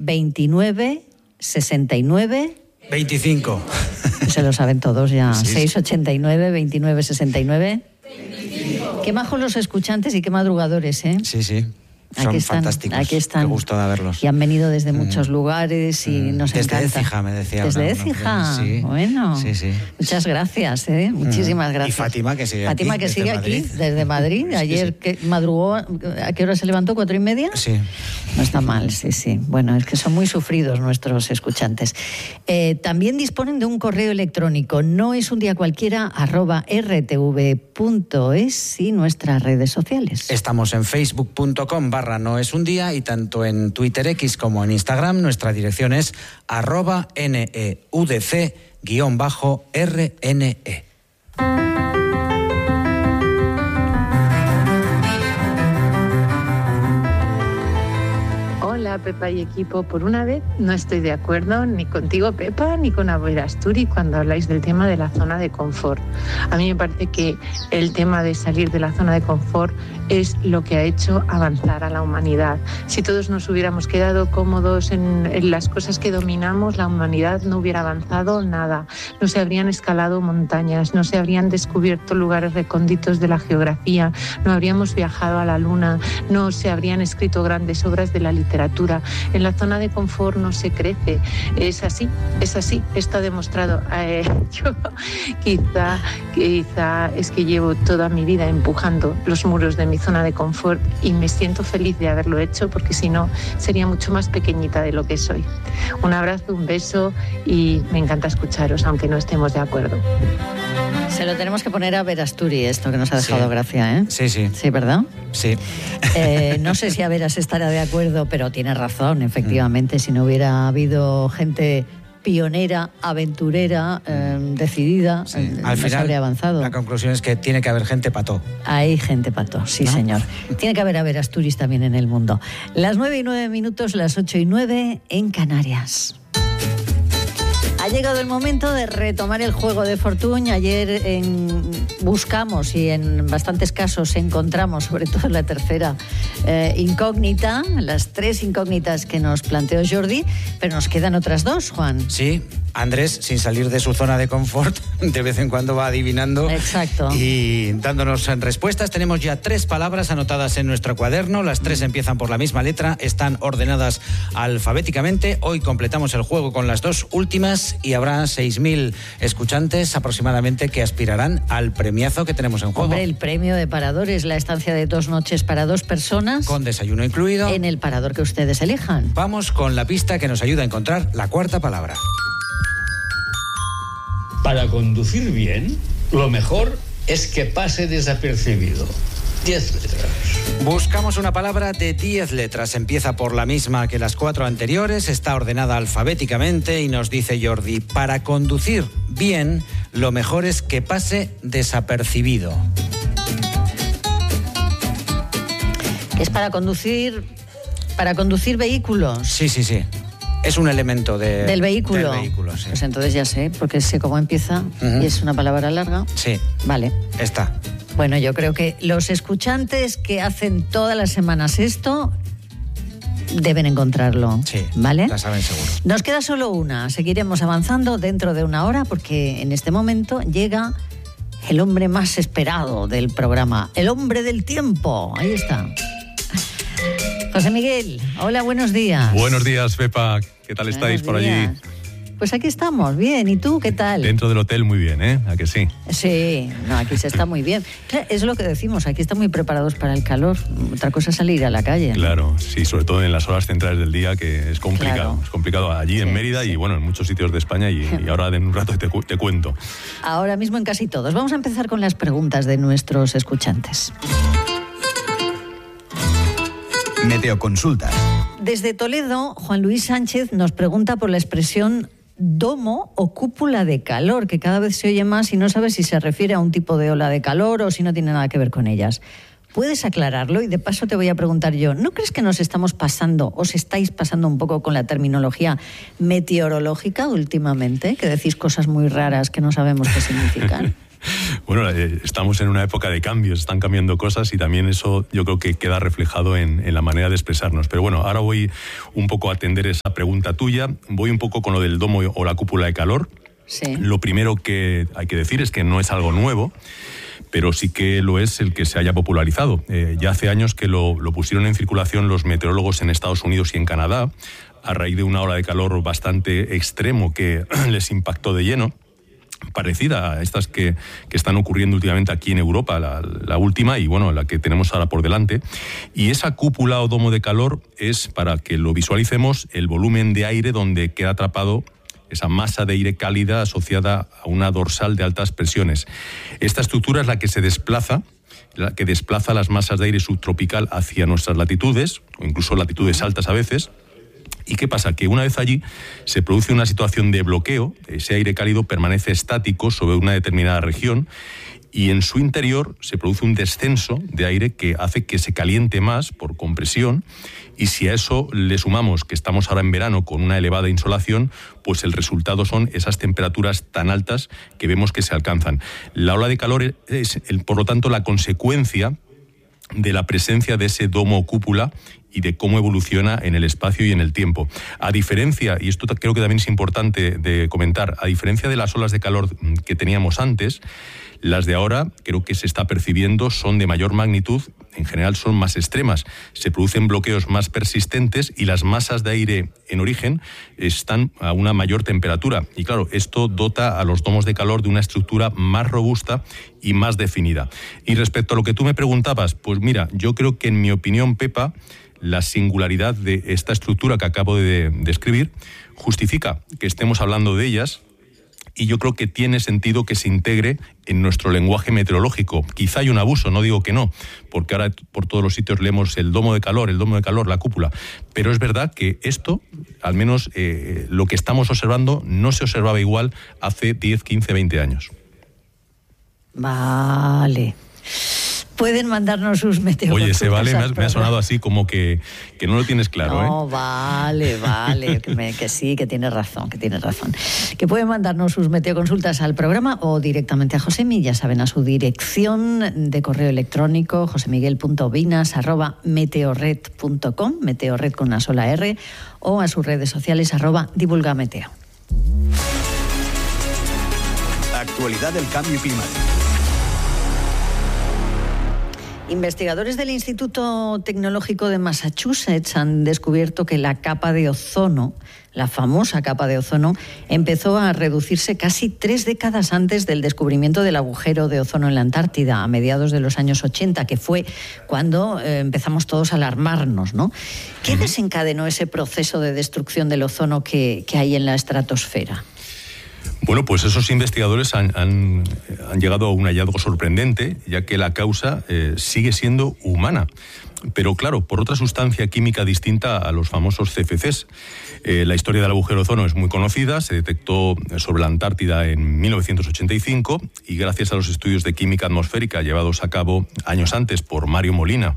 29 69 25. Se lo saben todos ya. Sí. 689 29 69 25. Qué majos los escuchantes y qué madrugadores, ¿eh? Sí, sí. Son Aquí están, fantásticos. aquí están. Qué gusto de verlos. Y han venido desde muchos lugares y nos desde encanta. Écija, me decía. Desde una, Écija. Sí. Bueno. Sí, sí. Muchas gracias, ¿eh? Muchísimas gracias. Y Fátima, que sigue Fátima, aquí, que sigue desde aquí, Madrid. desde Madrid. Sí, Ayer sí. que madrugó, ¿a qué hora se levantó? ¿4:30? Sí. No está mal, sí, sí. Bueno, es que son muy sufridos nuestros escuchantes. También disponen de un correo electrónico, noesundia_rtv.es y nuestras redes sociales. Estamos en facebook.com/noesundia y tanto en Twitter X como en Instagram nuestra dirección es @neudc_rne. Hola Pepa y equipo, por una vez no estoy de acuerdo ni contigo Pepa ni con Aberasturi cuando habláis del tema de la zona de confort. A mí me parece que el tema de salir de la zona de confort es lo que ha hecho avanzar a la humanidad. Si todos nos hubiéramos quedado cómodos en las cosas que dominamos, la humanidad no hubiera avanzado nada. No se habrían escalado montañas, no se habrían descubierto lugares recónditos de la geografía, no habríamos viajado a la luna, no se habrían escrito grandes obras de la literatura. En la zona de confort no se crece. Es así, está demostrado. Yo quizá es que llevo toda mi vida empujando los muros de mi zona de confort y me siento feliz de haberlo hecho porque si no sería mucho más pequeñita de lo que soy. Un abrazo, un beso y me encanta escucharos aunque no estemos de acuerdo. Se lo tenemos que poner a Verasturi, esto que nos ha dejado gracia, ¿eh? Sí, sí. Sí, ¿verdad? Sí. No sé si Averas estará de acuerdo, pero tiene razón, efectivamente. Si no hubiera habido gente pionera, aventurera, decidida, Al no se final, habría avanzado. la conclusión es que tiene que haber gente pató. Hay gente pato, sí, ¿No? señor. Tiene que haber Averasturis también en el mundo. Las 9:09, las 8:09 en Canarias. Ha llegado el momento de retomar el juego de fortuna. Ayer buscamos y en bastantes casos encontramos, sobre todo la tercera incógnita, las 3 incógnitas que nos planteó Jordi, pero nos quedan otras 2, Juan. Sí, Andrés, sin salir de su zona de confort, de vez en cuando va adivinando. Exacto. Y dándonos respuestas. Tenemos ya 3 palabras anotadas en nuestro cuaderno. Las 3 empiezan por la misma letra, están ordenadas alfabéticamente. Hoy completamos el juego con las 2 últimas y habrá 6.000 escuchantes aproximadamente que aspirarán al premiazo que tenemos en juego. Hombre, el premio de parador es la estancia de 2 noches para 2 personas. Con desayuno incluido. En el parador que ustedes elijan. Vamos con la pista que nos ayuda a encontrar la 4ª palabra. Para conducir bien, lo mejor es que pase desapercibido. 10 letras. Buscamos una palabra de 10 letras. Empieza por la misma que las 4 anteriores, está ordenada alfabéticamente y nos dice Jordi, para conducir bien, lo mejor es que pase desapercibido. Es para conducir vehículos. Sí. Es un elemento del vehículo. Del vehículo, sí. Pues entonces ya sé, porque sé cómo empieza y es una palabra larga. Sí. Vale. Está. Bueno, yo creo que los escuchantes que hacen todas las semanas esto deben encontrarlo. Sí, ¿vale? la saben seguro. Nos queda solo una. Seguiremos avanzando dentro de una hora porque en este momento llega el hombre más esperado del programa, el hombre del tiempo. Ahí está. José Miguel, hola, buenos días. Buenos días, Pepa. ¿Qué tal estáis por allí? Pues aquí estamos, bien. ¿Y tú qué tal? Dentro del hotel muy bien, ¿eh? ¿A que sí? Sí, no, aquí se está muy bien. Claro, es lo que decimos, aquí están muy preparados para el calor. Otra cosa es salir a la calle, ¿no? Claro, sí, sobre todo en las horas centrales del día, que es complicado. Claro. Es complicado allí en Mérida y bueno, en muchos sitios de España y ahora en un rato te cuento. Ahora mismo en casi todos. Vamos a empezar con las preguntas de nuestros escuchantes. Meteoconsultas. Desde Toledo, Juan Luis Sánchez nos pregunta por la expresión domo o cúpula de calor, que cada vez se oye más y no sabe si se refiere a un tipo de ola de calor o si no tiene nada que ver con ellas. ¿Puedes aclararlo? Y de paso te voy a preguntar yo, ¿no crees que nos estamos pasando, os estáis pasando un poco con la terminología meteorológica últimamente? Que decís cosas muy raras que no sabemos qué significan. Bueno, estamos en una época de cambios, están cambiando cosas y también eso yo creo que queda reflejado en la manera de expresarnos. Pero bueno, ahora voy un poco a atender esa pregunta tuya. Voy un poco con lo del domo o la cúpula de calor. Sí. Lo primero que hay que decir es que no es algo nuevo, pero sí que lo es el que se haya popularizado. Ya hace años que lo pusieron en circulación los meteorólogos en Estados Unidos y en Canadá, a raíz de una ola de calor bastante extremo que les impactó de lleno, parecida a estas que están ocurriendo últimamente aquí en Europa, la última y bueno, la que tenemos ahora por delante. Y esa cúpula o domo de calor es, para que lo visualicemos, el volumen de aire donde queda atrapado esa masa de aire cálida asociada a una dorsal de altas presiones. Esta estructura es la que se desplaza, la que desplaza las masas de aire subtropical hacia nuestras latitudes, o incluso latitudes altas a veces. ¿Y qué pasa? Que una vez allí se produce una situación de bloqueo, ese aire cálido permanece estático sobre una determinada región y en su interior se produce un descenso de aire que hace que se caliente más por compresión, y si a eso le sumamos que estamos ahora en verano con una elevada insolación, pues el resultado son esas temperaturas tan altas que vemos que se alcanzan. La ola de calor es, por lo tanto, la consecuencia de la presencia de ese domo o cúpula y de cómo evoluciona en el espacio y en el tiempo. A diferencia, y esto creo que también es importante de comentar, a diferencia de las olas de calor que teníamos antes, las de ahora creo que se está percibiendo son de mayor magnitud, en general son más extremas, se producen bloqueos más persistentes y las masas de aire en origen están a una mayor temperatura. Y claro, esto dota a los domos de calor de una estructura más robusta y más definida. Y respecto a lo que tú me preguntabas, pues mira, yo creo que en mi opinión, Pepa, la singularidad de esta estructura que acabo de describir justifica que estemos hablando de ellas. Y yo creo que tiene sentido que se integre en nuestro lenguaje meteorológico. Quizá hay un abuso, no digo que no, porque ahora por todos los sitios leemos el domo de calor, la cúpula. Pero es verdad que esto, al menos lo que estamos observando, no se observaba igual hace 10, 15, 20 años. Vale. Pueden mandarnos sus meteorologías. Oye, ese vale me ha sonado así como que no lo tienes claro. No, vale, que sí, que tienes razón. Que pueden mandarnos sus meteoconsultas al programa o directamente a Josemi, ya saben, a su dirección de correo electrónico, josemiguel.vinas@meteorred.com, meteorred con una sola R, o a sus redes sociales @divulgameteo. Actualidad del cambio climático. Investigadores del Instituto Tecnológico de Massachusetts han descubierto que la capa de ozono, la famosa capa de ozono, empezó a reducirse casi 3 décadas antes del descubrimiento del agujero de ozono en la Antártida, a mediados de los años 80, que fue cuando empezamos todos a alarmarnos, ¿no? ¿Qué desencadenó ese proceso de destrucción del ozono que hay en la estratosfera? Bueno, pues esos investigadores han llegado a un hallazgo sorprendente, ya que la causa sigue siendo humana. Pero claro, por otra sustancia química distinta a los famosos CFCs. La historia del agujero de ozono es muy conocida, se detectó sobre la Antártida en 1985 y gracias a los estudios de química atmosférica llevados a cabo años antes por Mario Molina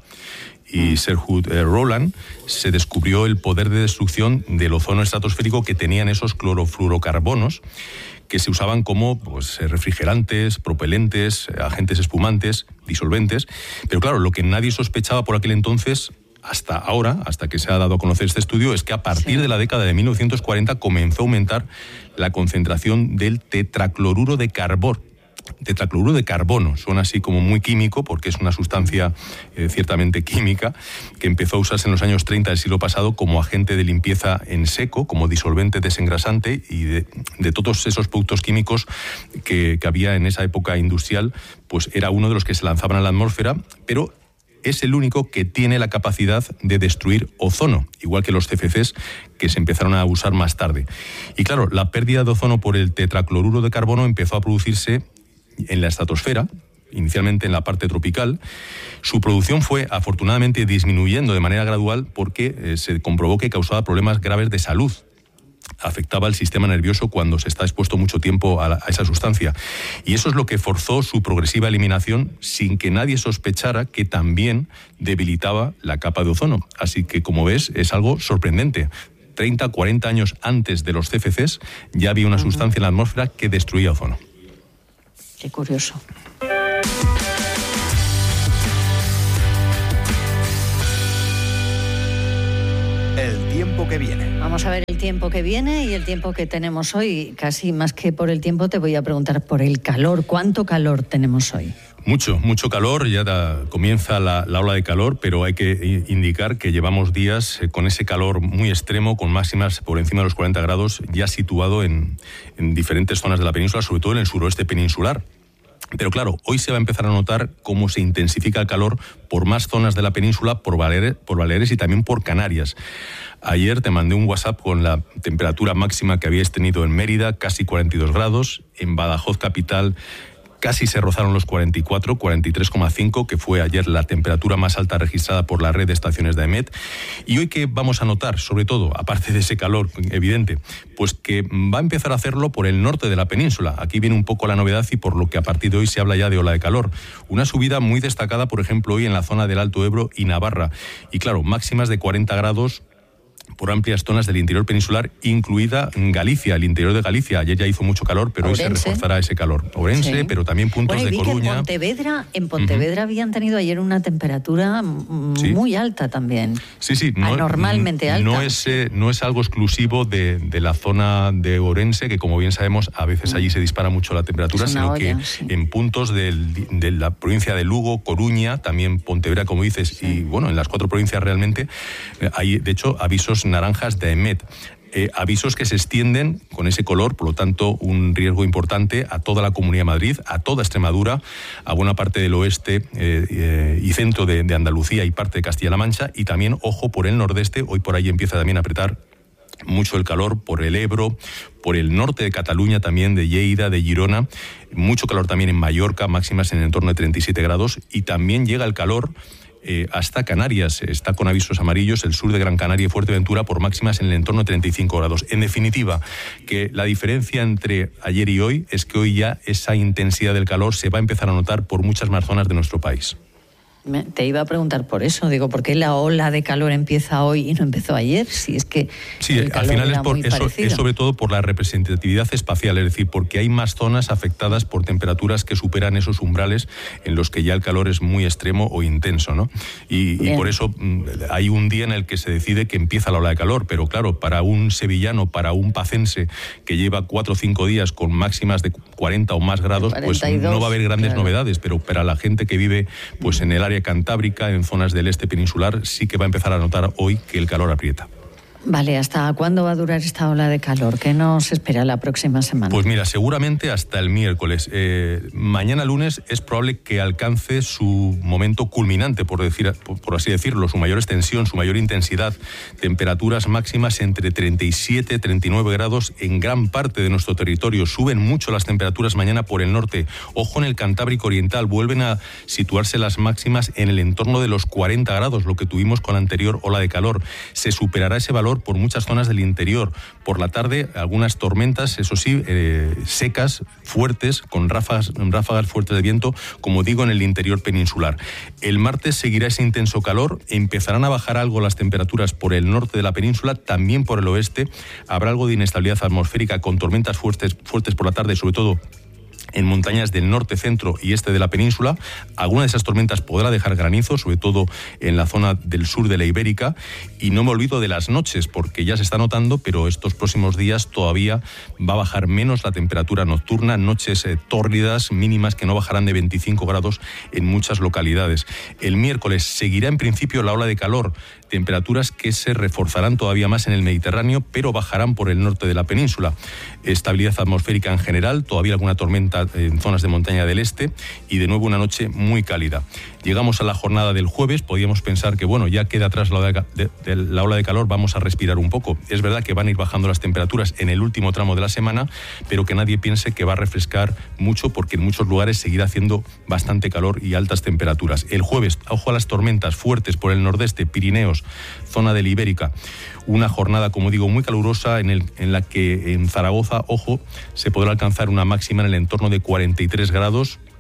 y Serhut Roland, se descubrió el poder de destrucción del ozono estratosférico que tenían esos clorofluorocarbonos que se usaban como refrigerantes, propelentes, agentes espumantes, disolventes. Pero claro, lo que nadie sospechaba por aquel entonces, hasta ahora, hasta que se ha dado a conocer este estudio, es que a partir de la década de 1940 comenzó a aumentar la concentración del tetracloruro de carbono. Tetracloruro de carbono, suena así como muy químico porque es una sustancia ciertamente química que empezó a usarse en los años 30 del siglo pasado como agente de limpieza en seco, como disolvente desengrasante y de todos esos productos químicos que había en esa época industrial, pues era uno de los que se lanzaban a la atmósfera, pero es el único que tiene la capacidad de destruir ozono, igual que los CFCs que se empezaron a usar más tarde. Y claro, la pérdida de ozono por el tetracloruro de carbono empezó a producirse en la estratosfera, inicialmente en la parte tropical. Su producción fue afortunadamente disminuyendo de manera gradual porque se comprobó que causaba problemas graves de salud. Afectaba al sistema nervioso cuando se está expuesto mucho tiempo a esa sustancia. Y eso es lo que forzó su progresiva eliminación sin que nadie sospechara que también debilitaba la capa de ozono. Así que, como ves, es algo sorprendente. 30, 40 años antes de los CFCs ya había una sustancia en la atmósfera que destruía ozono. Qué curioso. El tiempo que viene. Vamos a ver el tiempo que viene y el tiempo que tenemos hoy. Casi más que por el tiempo te voy a preguntar por el calor. ¿Cuánto calor tenemos hoy? Mucho calor, ya comienza la ola de calor, pero hay que indicar que llevamos días con ese calor muy extremo, con máximas por encima de los 40 grados, ya situado en diferentes zonas de la península, sobre todo en el suroeste peninsular. Pero claro, hoy se va a empezar a notar cómo se intensifica el calor por más zonas de la península, por Baleares y también por Canarias. Ayer te mandé un WhatsApp con la temperatura máxima que habíais tenido en Mérida, casi 42 grados, en Badajoz capital casi se rozaron los 44, 43,5, que fue ayer la temperatura más alta registrada por la red de estaciones de AEMET. Y hoy, ¿qué vamos a notar? Sobre todo, aparte de ese calor evidente, pues que va a empezar a hacerlo por el norte de la península. Aquí viene un poco la novedad y por lo que a partir de hoy se habla ya de ola de calor. Una subida muy destacada, por ejemplo, hoy en la zona del Alto Ebro y Navarra. Y claro, máximas de 40 grados por amplias zonas del interior peninsular, incluida Galicia, el interior de Galicia. Ayer ya hizo mucho calor, pero Ourense. Hoy se reforzará ese calor. Ourense, sí. Pero también puntos de Coruña. En Pontevedra habían tenido ayer una temperatura muy alta también. Sí. Anormalmente alta. No es algo exclusivo de la zona de Ourense, que como bien sabemos, a veces allí se dispara mucho la temperatura, sino que en puntos de la provincia de Lugo, Coruña, también Pontevedra, como dices, y bueno, en las 4 provincias realmente hay, de hecho, avisos naranjas de AEMET. Avisos que se extienden con ese color, por lo tanto, un riesgo importante a toda la Comunidad de Madrid, a toda Extremadura, a buena parte del oeste y centro de Andalucía y parte de Castilla-La Mancha, y también, ojo, por el nordeste. Hoy por ahí empieza también a apretar mucho el calor por el Ebro, por el norte de Cataluña también, de Lleida, de Girona. Mucho calor también en Mallorca, máximas en el entorno de 37 grados. Y también llega el calor hasta Canarias. Está con avisos amarillos el sur de Gran Canaria y Fuerteventura por máximas en el entorno de 35 grados. En definitiva, que la diferencia entre ayer y hoy es que hoy ya esa intensidad del calor se va a empezar a notar por muchas más zonas de nuestro país. Te iba a preguntar por eso, digo, ¿por qué la ola de calor empieza hoy y no empezó ayer? Si es que sí, al final es sobre todo por la representatividad espacial, es decir, porque hay más zonas afectadas por temperaturas que superan esos umbrales en los que ya el calor es muy extremo o intenso, ¿no? Y por eso hay un día en el que se decide que empieza la ola de calor, pero claro, para un sevillano, para un pacense que lleva 4 o 5 días con máximas de 40 o más grados, 42, pues no va a haber grandes novedades, pero para la gente que vive pues en el área cantábrica, en zonas del este peninsular, sí que va a empezar a notar hoy que el calor aprieta. Vale, ¿hasta cuándo va a durar esta ola de calor? ¿Qué nos espera la próxima semana? Pues mira, seguramente hasta el miércoles. Mañana lunes es probable que alcance su momento culminante, por así decirlo, su mayor extensión, su mayor intensidad. Temperaturas máximas entre 37 y 39 grados en gran parte de nuestro territorio. Suben mucho las temperaturas mañana por el norte. Ojo en el Cantábrico Oriental, vuelven a situarse las máximas en el entorno de los 40 grados, lo que tuvimos con la anterior ola de calor. Se superará ese valor por muchas zonas del interior. Por la tarde, algunas tormentas, eso sí, secas, fuertes, con ráfagas fuertes de viento, como digo, en el interior peninsular. El martes seguirá ese intenso calor, empezarán a bajar algo las temperaturas por el norte de la península, también por el oeste. Habrá algo de inestabilidad atmosférica con tormentas fuertes por la tarde, sobre todo en montañas del norte, centro y este de la península. Alguna de esas tormentas podrá dejar granizo, sobre todo en la zona del sur de la Ibérica. Y no me olvido de las noches, porque ya se está notando, pero estos próximos días todavía va a bajar menos la temperatura nocturna. Noches tórridas, mínimas que no bajarán de 25 grados en muchas localidades. El miércoles seguirá en principio la ola de calor. Temperaturas que se reforzarán todavía más en el Mediterráneo, pero bajarán por el norte de la península. Estabilidad atmosférica en general, todavía alguna tormenta en zonas de montaña del este y de nuevo una noche muy cálida. Llegamos a la jornada del jueves, podíamos pensar que bueno, ya queda atrás la ola de calor, vamos a respirar un poco. Es verdad que van a ir bajando las temperaturas en el último tramo de la semana, pero que nadie piense que va a refrescar mucho, porque en muchos lugares seguirá haciendo bastante calor y altas temperaturas. El jueves, ojo a las tormentas fuertes por el nordeste, Pirineos, zona de la Ibérica. Una jornada, como digo, muy calurosa en la que en Zaragoza, ojo, se podrá alcanzar una máxima en el entorno de 43 grados.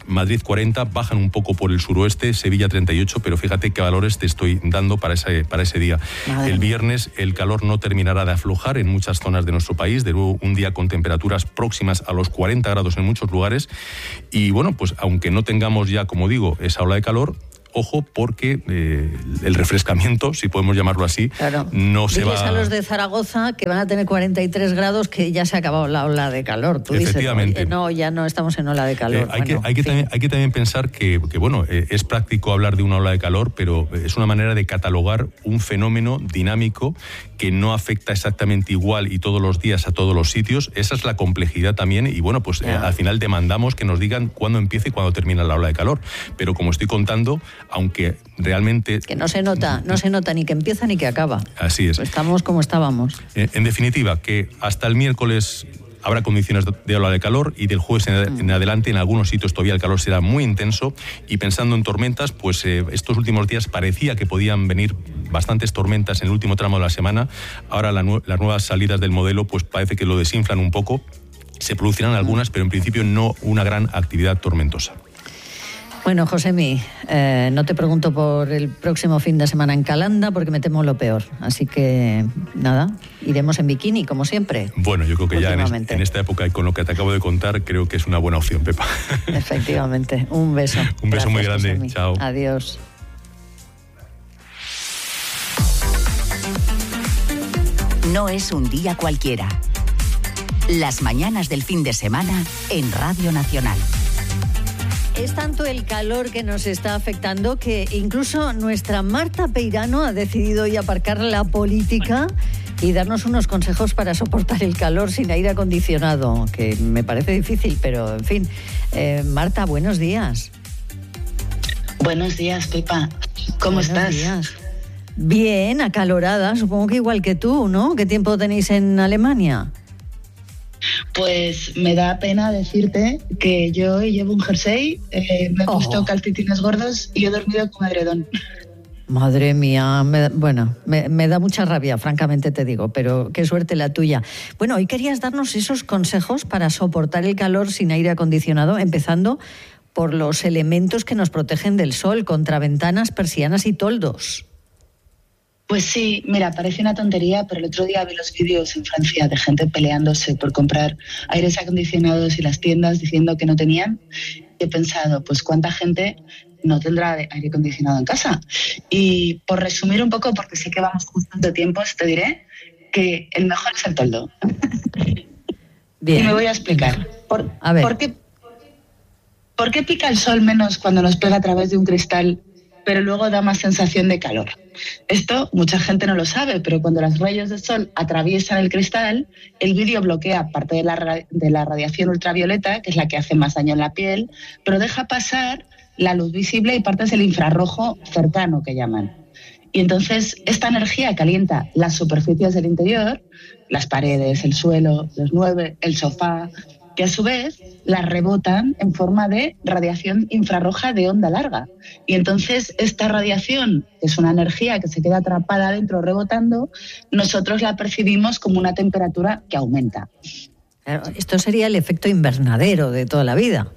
Madrid 40, bajan un poco por el suroeste, Sevilla 38, pero fíjate qué valores te estoy dando para ese día. Madre El mía. viernes el calor no terminará de aflojar en muchas zonas de nuestro país, de nuevo un día con temperaturas próximas a los 40 grados en muchos lugares, y bueno, pues aunque no tengamos ya, como digo, esa ola de calor, ojo, porque el refrescamiento, si podemos llamarlo así, Claro. no se Diles va... a los de Zaragoza que van a tener 43 grados que ya se ha acabado la ola de calor. Tú dices, Efectivamente. oye, no, ya no estamos en ola de calor. Hay Bueno, que en fin. también pensar que bueno, es práctico hablar de una ola de calor, pero es una manera de catalogar un fenómeno dinámico que no afecta exactamente igual y todos los días a todos los sitios. Esa es la complejidad también, y bueno, pues al final demandamos que nos digan cuándo empieza y cuándo termina la ola de calor. Pero como estoy contando, aunque realmente... Que no se nota ni que empieza ni que acaba. Así es. Estamos como estábamos. En definitiva, que hasta el miércoles habrá condiciones de ola de calor, y del jueves en adelante en algunos sitios todavía el calor será muy intenso, y pensando en tormentas, pues estos últimos días parecía que podían venir bastantes tormentas en el último tramo de la semana. Ahora las nuevas salidas del modelo pues parece que lo desinflan un poco. Se producirán algunas, pero en principio no una gran actividad tormentosa. Bueno, Josemi, no te pregunto por el próximo fin de semana en Calanda porque me temo lo peor. Así que, nada, iremos en bikini, como siempre. Bueno, yo creo que ya Últimamente. en esta época y con lo que te acabo de contar, creo que es una buena opción, Pepa. Efectivamente. Un beso. Un beso muy Gracias, grande. Josemi. Chao. Adiós. No es un día cualquiera. Las mañanas del fin de semana en Radio Nacional. Es tanto el calor que nos está afectando que incluso nuestra Marta Peirano ha decidido hoy aparcar la política y darnos unos consejos para soportar el calor sin aire acondicionado, que me parece difícil, pero en fin. Marta, buenos días. Buenos días, Pepa. ¿Cómo Buenos estás? días. Bien, acalorada, supongo que igual que tú, ¿no? ¿Qué tiempo tenéis en Alemania? Pues me da pena decirte que yo hoy llevo un jersey, me he puesto calcetines gordos y he dormido con edredón. Madre mía, me da mucha rabia, francamente te digo, pero qué suerte la tuya. Bueno, hoy querías darnos esos consejos para soportar el calor sin aire acondicionado, empezando por los elementos que nos protegen del sol, contra ventanas, persianas y toldos. Pues sí, mira, parece una tontería, pero el otro día vi los vídeos en Francia de gente peleándose por comprar aires acondicionados y las tiendas diciendo que no tenían. He pensado, pues cuánta gente no tendrá aire acondicionado en casa. Y por resumir un poco, porque sé que vamos justo de tiempos, te diré que el mejor es el toldo. Bien. Y me voy a explicar. A ver. ¿Por qué pica el sol menos cuando nos pega a través de un cristal, pero luego da más sensación de calor? Esto mucha gente no lo sabe, pero cuando los rayos del sol atraviesan el cristal, el vidrio bloquea parte de la radiación ultravioleta, que es la que hace más daño en la piel, pero deja pasar la luz visible y partes del infrarrojo cercano, que llaman. Y entonces esta energía calienta las superficies del interior, las paredes, el suelo, los muebles, el sofá, que a su vez las rebotan en forma de radiación infrarroja de onda larga. Y entonces esta radiación, que es una energía que se queda atrapada dentro rebotando, nosotros la percibimos como una temperatura que aumenta. Esto sería el efecto invernadero de toda la vida.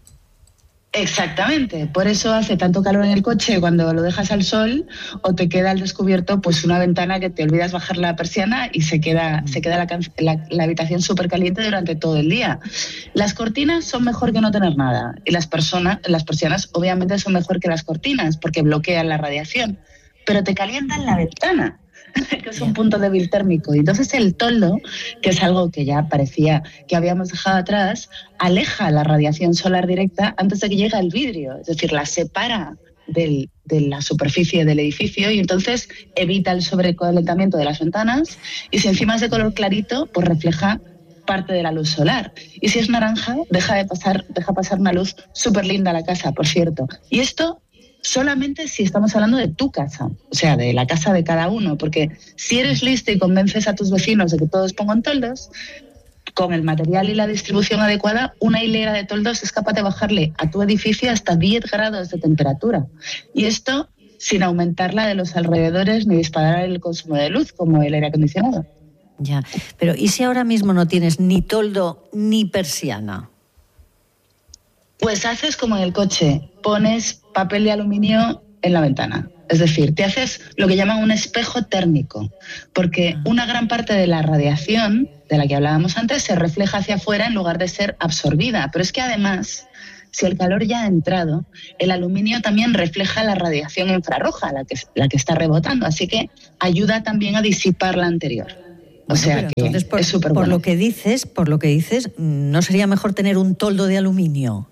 Exactamente, por eso hace tanto calor en el coche cuando lo dejas al sol, o te queda al descubierto pues una ventana que te olvidas bajar la persiana y se queda la habitación súper caliente durante todo el día. Las cortinas son mejor que no tener nada, y las persianas obviamente son mejor que las cortinas porque bloquean la radiación, pero te calientan la ventana, que es un punto débil térmico. Y entonces el toldo, que es algo que ya parecía que habíamos dejado atrás, aleja la radiación solar directa antes de que llegue al vidrio, es decir, la separa de la superficie del edificio, y entonces evita el sobrecalentamiento de las ventanas, y si encima es de color clarito, pues refleja parte de la luz solar. Y si es naranja, deja pasar una luz súper linda a la casa, por cierto. Y esto solamente si estamos hablando de tu casa, o sea, de la casa de cada uno, porque si eres listo y convences a tus vecinos de que todos pongan toldos, con el material y la distribución adecuada, una hilera de toldos es capaz de bajarle a tu edificio hasta 10 grados de temperatura. Y esto sin aumentar la de los alrededores ni disparar el consumo de luz, como el aire acondicionado. Ya, pero ¿y si ahora mismo no tienes ni toldo ni persiana? Pues haces como en el coche, pones papel de aluminio en la ventana. Es decir, te haces lo que llaman un espejo térmico, porque una gran parte de la radiación de la que hablábamos antes se refleja hacia afuera en lugar de ser absorbida. Pero es que además, si el calor ya ha entrado, el aluminio también refleja la radiación infrarroja, la que está rebotando, así que ayuda también a disipar la anterior. O sea que entonces, es súper bueno. Por lo que dices, ¿no sería mejor tener un toldo de aluminio?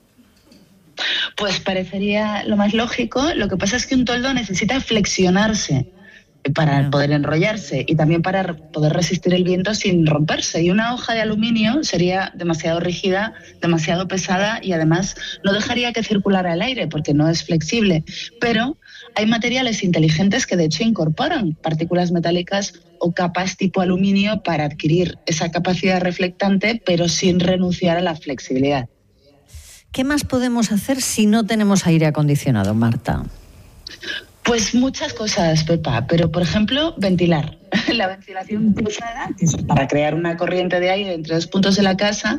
Pues parecería lo más lógico. Lo que pasa es que un toldo necesita flexionarse para poder enrollarse y también para poder resistir el viento sin romperse. Y una hoja de aluminio sería demasiado rígida, demasiado pesada y además no dejaría que circulara el aire porque no es flexible. Pero hay materiales inteligentes que de hecho incorporan partículas metálicas o capas tipo aluminio para adquirir esa capacidad reflectante, pero sin renunciar a la flexibilidad. ¿Qué más podemos hacer si no tenemos aire acondicionado, Marta? Pues muchas cosas, Pepa, pero por ejemplo, ventilar. La ventilación cruzada, que es para crear una corriente de aire entre dos puntos de la casa.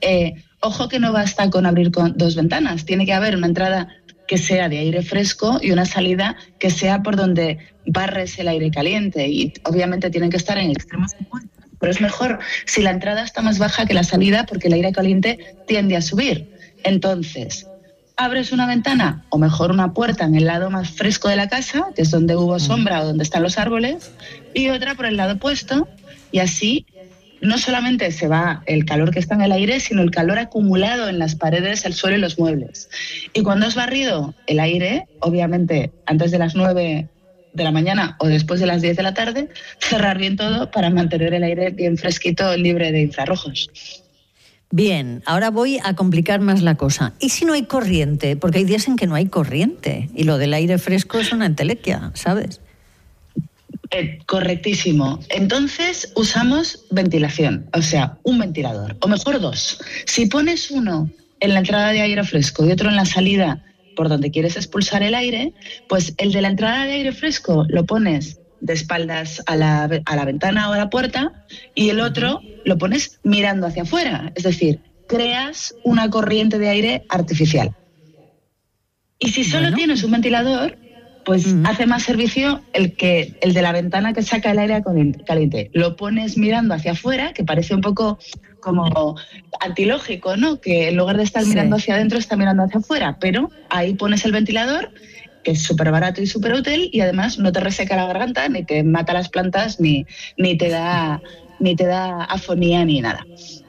Ojo que no basta con abrir con 2 ventanas, tiene que haber una entrada que sea de aire fresco y una salida que sea por donde barres el aire caliente y obviamente tienen que estar en extremos opuestos. Pero es mejor si la entrada está más baja que la salida porque el aire caliente tiende a subir. Entonces, abres una ventana o mejor una puerta en el lado más fresco de la casa, que es donde hubo sombra o donde están los árboles, y otra por el lado opuesto, y así no solamente se va el calor que está en el aire, sino el calor acumulado en las paredes, el suelo y los muebles. Y cuando has barrido el aire, obviamente antes de las 9 de la mañana o después de las 10 de la tarde, cerrar bien todo para mantener el aire bien fresquito, libre de infrarrojos. Bien, ahora voy a complicar más la cosa. ¿Y si no hay corriente? Porque hay días en que no hay corriente y lo del aire fresco es una entelequia, ¿sabes? Correctísimo. Entonces usamos ventilación, o sea, un ventilador, o mejor 2. Si pones uno en la entrada de aire fresco y otro en la salida por donde quieres expulsar el aire, pues el de la entrada de aire fresco lo pones de espaldas a la ventana o a la puerta y el otro lo pones mirando hacia afuera. Es decir, creas una corriente de aire artificial. Y si solo tienes un ventilador, pues hace más servicio el de la ventana que saca el aire caliente. Lo pones mirando hacia afuera, que parece un poco como antilógico, ¿no? Que en lugar de estar mirando hacia adentro, está mirando hacia afuera. Pero ahí pones el ventilador, que es súper barato y súper útil, y además no te reseca la garganta, ni te mata las plantas, ni te da afonía ni nada.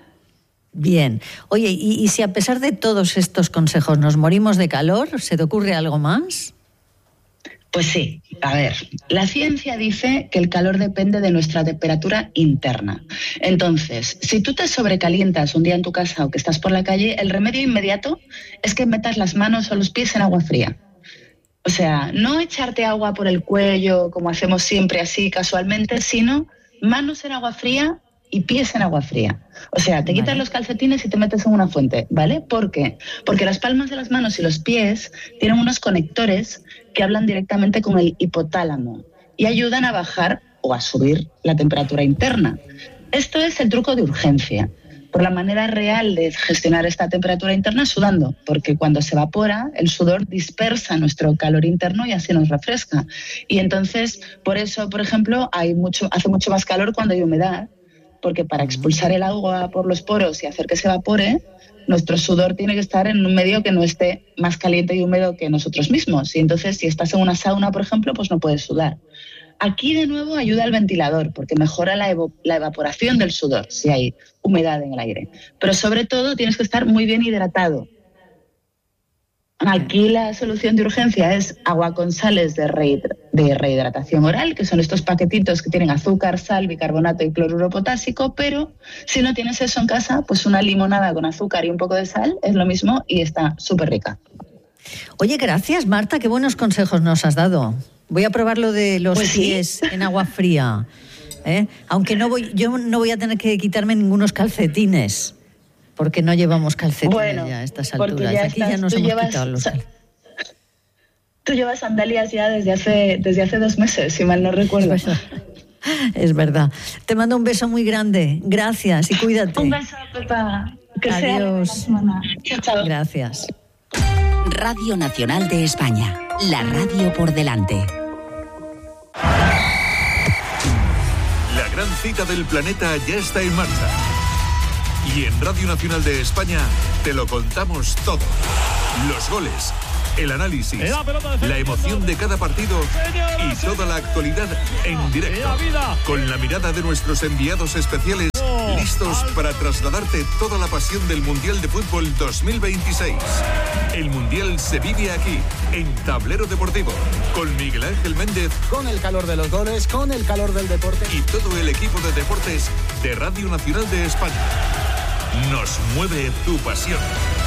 Bien. Oye, ¿y si a pesar de todos estos consejos nos morimos de calor, se te ocurre algo más? Pues sí, a ver, la ciencia dice que el calor depende de nuestra temperatura interna. Entonces, si tú te sobrecalientas un día en tu casa o que estás por la calle, el remedio inmediato es que metas las manos o los pies en agua fría. O sea, no echarte agua por el cuello como hacemos siempre así casualmente, sino manos en agua fría y pies en agua fría. O sea, te quitas los calcetines y te metes en una fuente, ¿vale? ¿Por qué? Porque las palmas de las manos y los pies tienen unos conectores que hablan directamente con el hipotálamo y ayudan a bajar o a subir la temperatura interna. Esto es el truco de urgencia. Por la manera real de gestionar esta temperatura interna sudando, porque cuando se evapora, el sudor dispersa nuestro calor interno y así nos refresca. Y entonces, por eso, por ejemplo, hace mucho más calor cuando hay humedad, porque para expulsar el agua por los poros y hacer que se evapore, nuestro sudor tiene que estar en un medio que no esté más caliente y húmedo que nosotros mismos. Y entonces, si estás en una sauna, por ejemplo, pues no puedes sudar. Aquí, de nuevo, ayuda el ventilador, porque mejora la evaporación del sudor, si hay humedad en el aire. Pero, sobre todo, tienes que estar muy bien hidratado. Aquí la solución de urgencia es agua con sales de rehidratación oral, que son estos paquetitos que tienen azúcar, sal, bicarbonato y cloruro potásico, pero si no tienes eso en casa, pues una limonada con azúcar y un poco de sal es lo mismo y está súper rica. Oye, gracias, Marta, qué buenos consejos nos has dado. Voy a probar lo de los pies en agua fría, ¿eh? Aunque yo no voy a tener que quitarme ningunos calcetines, porque no llevamos calcetines ya a estas alturas. Aquí ya nos hemos quitado los calcetines. Tú llevas sandalias ya desde hace 2 meses, si mal no recuerdo. Es verdad. Te mando un beso muy grande. Gracias y cuídate. Un beso, Pepa. Que Adiós. sea la semana. Chao. Gracias. Radio Nacional de España, la radio por delante. La gran cita del planeta ya está en marcha. Y en Radio Nacional de España te lo contamos todo. Los goles, el análisis, la emoción de cada partido y toda la actualidad en directo. Con la mirada de nuestros enviados especiales, listos para trasladarte toda la pasión del Mundial de Fútbol 2026. El Mundial se vive aquí, en Tablero Deportivo, con Miguel Ángel Méndez. Con el calor de los goles, con el calor del deporte. Y todo el equipo de deportes de Radio Nacional de España. Nos mueve tu pasión.